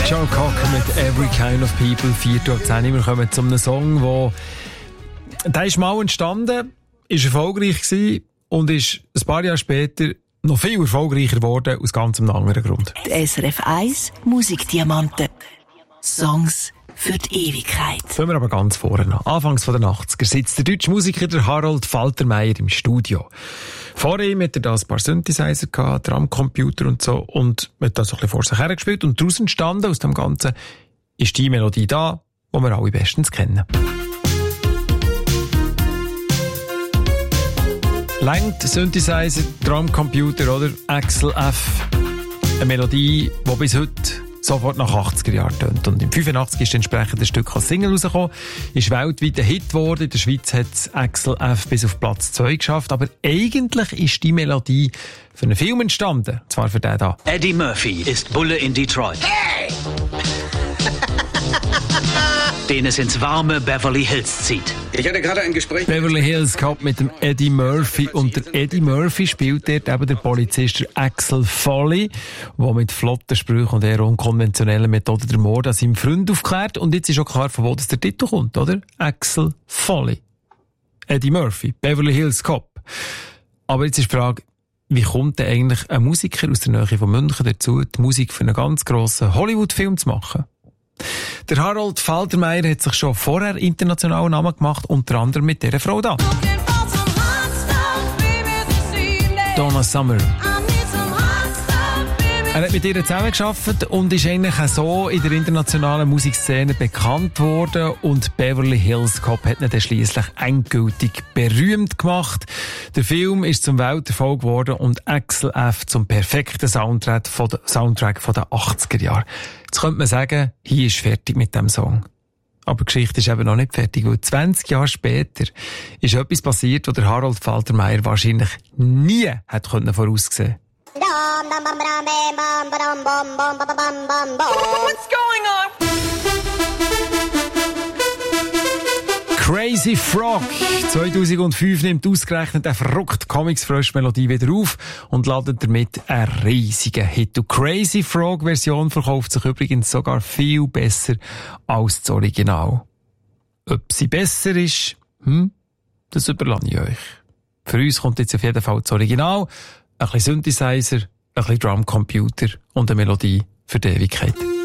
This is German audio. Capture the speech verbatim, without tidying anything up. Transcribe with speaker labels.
Speaker 1: Joe Cocker mit Every Kind of People, vier Uhr zehn. Wir kommen zu einem Song, wo der ist mal entstanden, ist erfolgreich gewesen und ist ein paar Jahre später noch viel erfolgreicher geworden, aus ganz einem anderen Grund.
Speaker 2: Die S R F eins Musikdiamanten. Songs für die Ewigkeit.
Speaker 1: Fangen wir aber ganz vorne an. Anfangs der achtziger sitzt der deutsche Musiker der Harold Faltermeier im Studio. Vor ihm hat er da ein paar Synthesizer gehabt, Drumcomputer und so, und hat das so ein bisschen vor sich hergespielt. Und daraus entstanden, aus dem Ganzen, ist die Melodie da, die wir alle bestens kennen. Längt Synthesizer, Drumcomputer oder Axel F. Eine Melodie, die bis heute sofort nach achtziger Jahren tönt. Und im fünfundachtzig ist entsprechend ein Stück als Single rausgekommen, ist weltweit ein Hit geworden. In der Schweiz hat Axel F bis auf Platz zwei geschafft. Aber eigentlich ist die Melodie für einen Film entstanden. Und zwar für den da.
Speaker 3: Eddie Murphy ist Bulle in Detroit. Hey! Den es ins warme Beverly Hills zieht.
Speaker 4: Ich hatte gerade ein Gespräch...
Speaker 1: Beverly Hills Cop mit dem Eddie Murphy. Und der Eddie Murphy spielt dort eben der Polizist der Axel Foley, der mit flotten Sprüchen und eher unkonventionellen Methoden der Mord an seinem Freund aufklärt. Und jetzt ist auch klar, von wo das der Titel kommt, oder? Axel Foley. Eddie Murphy. Beverly Hills Cop. Aber jetzt ist die Frage, wie kommt denn eigentlich ein Musiker aus der Nähe von München dazu, die Musik für einen ganz grossen Hollywood-Film zu machen? Der Harold Faltermeier hat sich schon vorher internationalen Namen gemacht, unter anderem mit dieser Frau da. Donna Summer. Er hat mit ihr zusammengearbeitet und ist eigentlich auch so in der internationalen Musikszene bekannt worden, und Beverly Hills Cop hat ihn dann schliesslich endgültig berühmt gemacht. Der Film ist zum Welterfolg geworden und Axel F zum perfekten Soundtrack von der, Soundtrack von den achtziger Jahren. Jetzt könnte man sagen, hier ist fertig mit dem Song. Aber die Geschichte ist eben noch nicht fertig, weil zwanzig Jahre später ist etwas passiert, was der Harold Faltermeier wahrscheinlich nie hätte voraussehen können.
Speaker 5: What's going on?
Speaker 1: Crazy Frog. zweitausendfünf nimmt ausgerechnet eine verrückte Comics-Frösch-Melodie wieder auf und ladet damit einen riesigen Hit. Die Crazy Frog-Version verkauft sich übrigens sogar viel besser als das Original. Ob sie besser ist, hm, das überlasse ich euch. Für uns kommt jetzt auf jeden Fall das Original, ein bisschen Synthesizer, ein bisschen Drumcomputer und eine Melodie für die Ewigkeit.